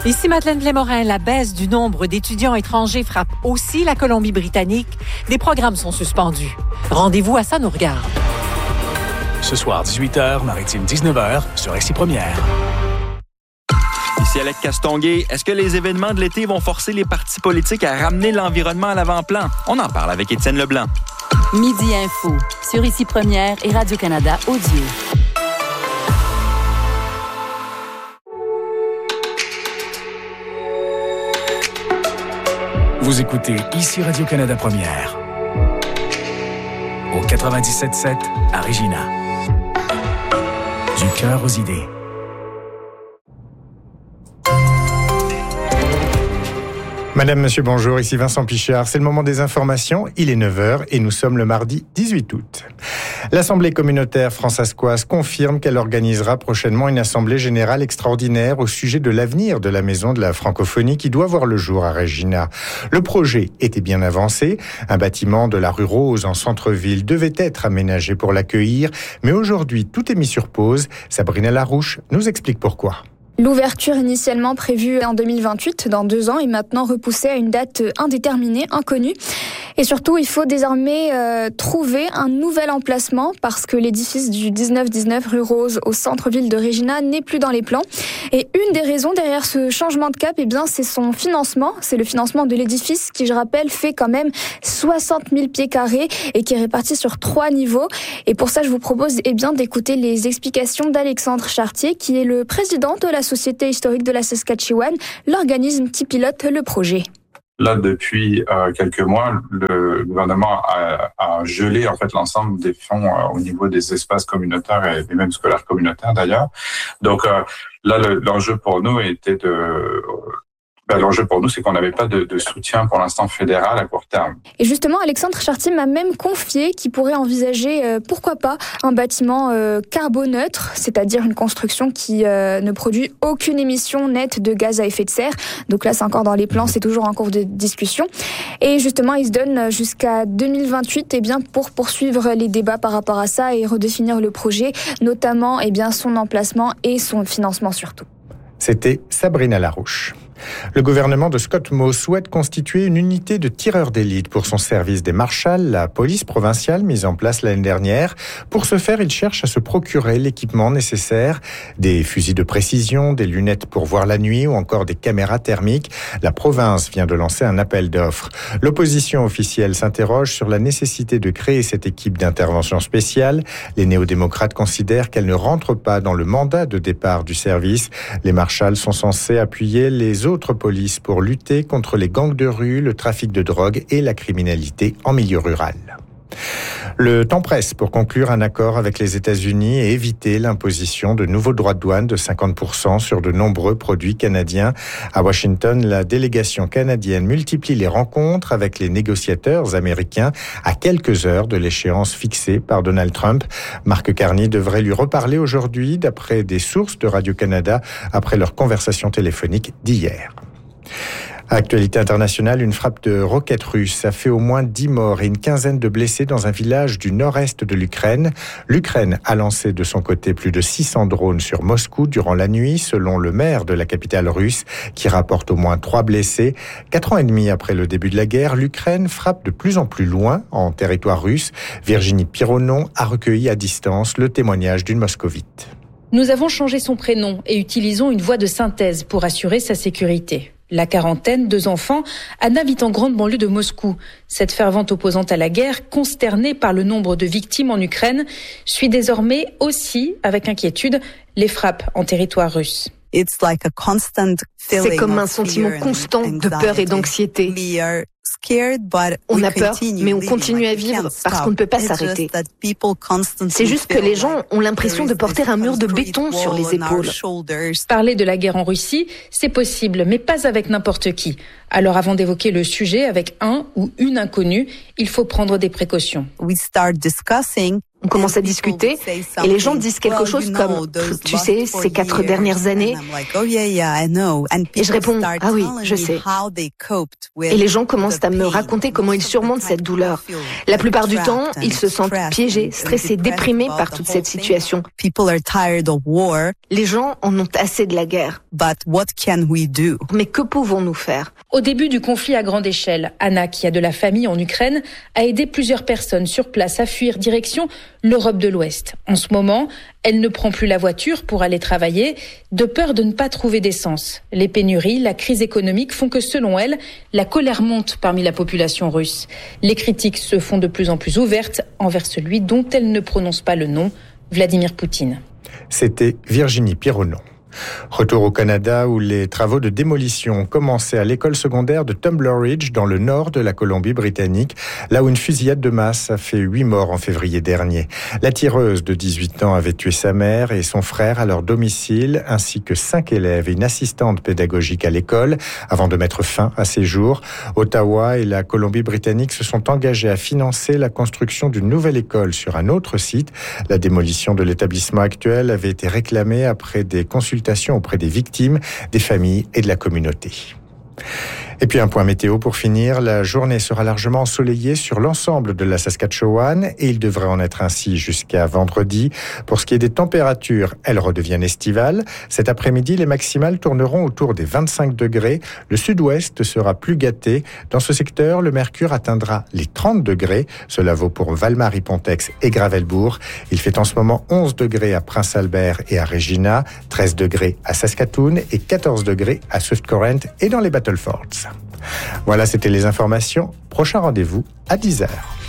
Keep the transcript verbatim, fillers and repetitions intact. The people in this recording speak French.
Ici Madeleine Lémorin, la baisse du nombre d'étudiants étrangers frappe aussi la Colombie-Britannique. Des programmes sont suspendus. Rendez-vous à Ça nous regarde. Ce soir, dix-huit heures, Maritime dix-neuf heures, sur Ici Première. Ici Alec Castonguay. Est-ce que les événements de l'été vont forcer les partis politiques à ramener l'environnement à l'avant-plan? On en parle avec Étienne Leblanc. Midi Info, sur Ici Première et Radio-Canada Audio. Vous écoutez Ici Radio-Canada Première. Au quatre-vingt-dix-sept sept à Regina. Du cœur aux idées. Madame, Monsieur, bonjour, ici Vincent Pichard. C'est le moment des informations, il est neuf heures et nous sommes le mardi dix-huit août. L'Assemblée communautaire fransaskoise confirme qu'elle organisera prochainement une assemblée générale extraordinaire au sujet de l'avenir de la Maison de la Francophonie qui doit voir le jour à Regina. Le projet était bien avancé. Un bâtiment de la rue Rose en centre-ville devait être aménagé pour l'accueillir, mais aujourd'hui tout est mis sur pause. Sabrina Larouche nous explique pourquoi. L'ouverture initialement prévue en deux mille vingt-huit, dans deux ans, est maintenant repoussée à une date indéterminée, inconnue. Et surtout, il faut désormais euh, trouver un nouvel emplacement parce que l'édifice du dix-neuf dix-neuf rue Rose au centre-ville de Regina n'est plus dans les plans. Et une des raisons derrière ce changement de cap, eh bien, c'est son financement. C'est le financement de l'édifice qui, je rappelle, fait quand même soixante mille pieds carrés et qui est réparti sur trois niveaux. Et pour ça, je vous propose eh bien, d'écouter les explications d'Alexandre Chartier, qui est le président de la Société historique de la Saskatchewan, l'organisme qui pilote le projet. Là, depuis euh, quelques mois, le gouvernement a, a gelé en fait l'ensemble des fonds euh, au niveau des espaces communautaires et, et même scolaires communautaires d'ailleurs. Donc euh, là, le, l'enjeu pour nous était de euh, Ben, l'enjeu pour nous, c'est qu'on n'avait pas de, de soutien pour l'instant fédéral à court terme. Et justement, Alexandre Chartier m'a même confié qu'il pourrait envisager, euh, pourquoi pas, un bâtiment euh, carboneutre, c'est-à-dire une construction qui euh, ne produit aucune émission nette de gaz à effet de serre. Donc là, c'est encore dans les plans, c'est toujours en cours de discussion. Et justement, il se donne jusqu'à deux mille vingt-huit eh bien, pour poursuivre les débats par rapport à ça et redéfinir le projet, notamment eh bien, son emplacement et son financement surtout. C'était Sabrina Larouche. Le gouvernement de Scott Moe souhaite constituer une unité de tireurs d'élite pour son service des Marshals, la police provinciale mise en place l'année dernière. Pour ce faire, il cherche à se procurer l'équipement nécessaire, des fusils de précision, des lunettes pour voir la nuit ou encore des caméras thermiques. La province vient de lancer un appel d'offres. L'opposition officielle s'interroge sur la nécessité de créer cette équipe d'intervention spéciale. Les néo-démocrates considèrent qu'elle ne rentre pas dans le mandat de départ du service. Les Marshals sont censés appuyer les autres polices pour lutter contre les gangs de rue, le trafic de drogue et la criminalité en milieu rural. Le temps presse pour conclure un accord avec les États-Unis et éviter l'imposition de nouveaux droits de douane de cinquante pour cent sur de nombreux produits canadiens. À Washington, la délégation canadienne multiplie les rencontres avec les négociateurs américains à quelques heures de l'échéance fixée par Donald Trump. Marc Carney devrait lui reparler aujourd'hui, d'après des sources de Radio-Canada, après leur conversation téléphonique d'hier. Actualité internationale, une frappe de roquettes russes a fait au moins dix morts et une quinzaine de blessés dans un village du nord-est de l'Ukraine. L'Ukraine a lancé de son côté plus de six cents drones sur Moscou durant la nuit, selon le maire de la capitale russe, qui rapporte au moins trois blessés. Quatre ans et demi après le début de la guerre, l'Ukraine frappe de plus en plus loin en territoire russe. Virginie Pironon a recueilli à distance le témoignage d'une moscovite. Nous avons changé son prénom et utilisons une voix de synthèse pour assurer sa sécurité. La quarantaine, deux enfants, Anna vit en grande banlieue de Moscou. Cette fervente opposante à la guerre, consternée par le nombre de victimes en Ukraine, suit désormais aussi, avec inquiétude, les frappes en territoire russe. C'est comme un sentiment constant de peur et d'anxiété. On a peur, mais on continue à vivre parce qu'on ne peut pas s'arrêter. C'est juste que les gens ont l'impression de porter un mur de béton sur les épaules. Parler de la guerre en Russie, c'est possible, mais pas avec n'importe qui. Alors avant d'évoquer le sujet avec un ou une inconnue, il faut prendre des précautions. On commence à discuter et les gens disent quelque chose comme « Tu sais, ces quatre dernières années ?» Et je réponds « Ah oui, je sais. » Et les gens commencent à me raconter comment ils surmontent cette douleur. La plupart du temps, ils se sentent piégés, stressés, déprimés par toute cette situation. Les gens en ont assez de la guerre. Mais que pouvons-nous faire? Au début du conflit à grande échelle, Anna, qui a de la famille en Ukraine, a aidé plusieurs personnes sur place à fuir direction l'Europe de l'Ouest. En ce moment, elle ne prend plus la voiture pour aller travailler, de peur de ne pas trouver d'essence. Les pénuries, la crise économique font que, selon elle, la colère monte parmi la population russe. Les critiques se font de plus en plus ouvertes envers celui dont elle ne prononce pas le nom, Vladimir Poutine. C'était Virginie Pironneau. Retour au Canada où les travaux de démolition ont commencé à l'école secondaire de Tumbler Ridge dans le nord de la Colombie-Britannique, là où une fusillade de masse a fait huit morts en février dernier. La tireuse de dix-huit ans avait tué sa mère et son frère à leur domicile, ainsi que cinq élèves et une assistante pédagogique à l'école, avant de mettre fin à ces jours. Ottawa et la Colombie-Britannique se sont engagés à financer la construction d'une nouvelle école sur un autre site. La démolition de l'établissement actuel avait été réclamée après des consultations auprès des victimes, des familles et de la communauté. Et puis un point météo pour finir. La journée sera largement ensoleillée sur l'ensemble de la Saskatchewan et il devrait en être ainsi jusqu'à vendredi. Pour ce qui est des températures, elles redeviennent estivales. Cet après-midi, les maximales tourneront autour des vingt-cinq degrés. Le sud-ouest sera plus gâté. Dans ce secteur, le mercure atteindra les trente degrés. Cela vaut pour Val-Marie-Pontex et Gravelbourg. Il fait en ce moment onze degrés à Prince-Albert et à Regina, treize degrés à Saskatoon et quatorze degrés à Swift Current et dans les Battlefords. Voilà, c'était les informations. Prochain rendez-vous à dix heures.